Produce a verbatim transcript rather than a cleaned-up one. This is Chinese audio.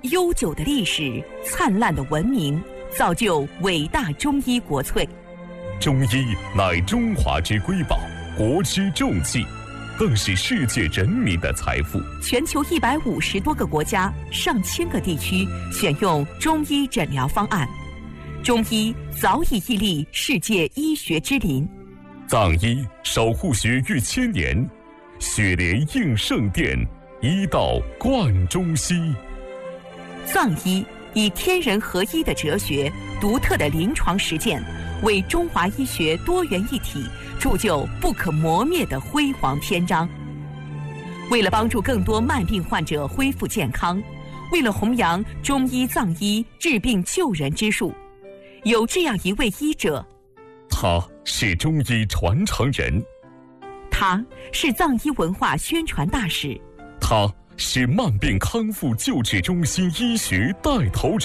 悠久的历史，灿烂的文明，造就伟大中医国粹。 中医乃中华之瑰宝，国之重器，更是世界人民的财富。 全球一百五十多个国家、上千个地区选用中医诊疗方案，中医早已屹立世界医学之林。 藏医守护学逾千年，血莲应圣殿，医道贯中西。 藏医以天人合一的哲学、独特的临床实践，为中华医学多元一体铸就不可磨灭的辉煌篇章。为了帮助更多慢病患者恢复健康，为了弘扬中医藏医治病救人之术，有这样一位医者， 他是中医传承人， 他是藏医文化宣传大使， 他是慢病康复救治中心医学带头人。